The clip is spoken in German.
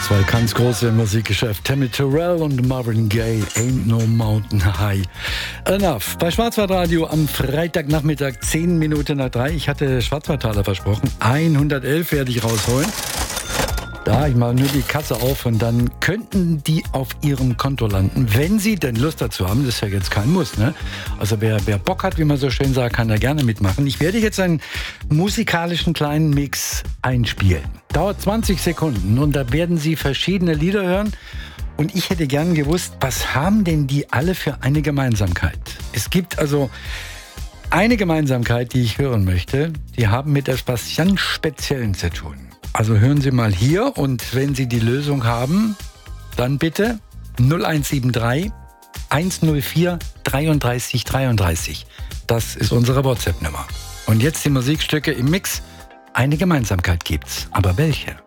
Zwei ganz große im Musikgeschäft, Tammy Terrell und Marvin Gaye, Ain't No Mountain High Enough. Bei Schwarzwaldradio am Freitagnachmittag 10 Minuten nach 3. Ich hatte Schwarzwaldtaler versprochen. 111 werde ich rausholen. Da, ich mache nur die Kasse auf und dann könnten die auf Ihrem Konto landen, wenn Sie denn Lust dazu haben. Das ist ja jetzt kein Muss, ne? Also wer Bock hat, wie man so schön sagt, kann da gerne mitmachen. Ich werde jetzt einen musikalischen kleinen Mix einspielen. Dauert 20 Sekunden und da werden Sie verschiedene Lieder hören. Und ich hätte gern gewusst, was haben denn die alle für eine Gemeinsamkeit? Es gibt also eine Gemeinsamkeit, die ich hören möchte. Die haben mit etwas ganz Speziellen zu tun. Also hören Sie mal hier und wenn Sie die Lösung haben, dann bitte 0173 104 33 33. Das ist unsere WhatsApp-Nummer. Und jetzt die Musikstücke im Mix. Eine Gemeinsamkeit gibt's, aber welche?